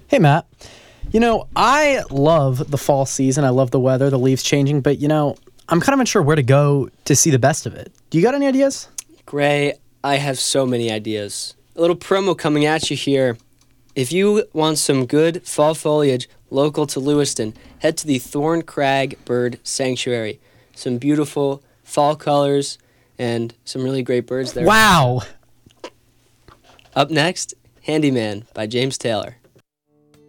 Hey, Matt. I love the fall season. I love the weather, the leaves changing, but, I'm kind of unsure where to go to see the best of it. Do you got any ideas? Gray, I have so many ideas. A little promo coming at you here. If you want some good fall foliage local to Lewiston, head to the Thorn Crag Bird Sanctuary. Some beautiful fall colors and some really great birds there. Wow. Up next, Handyman by James Taylor.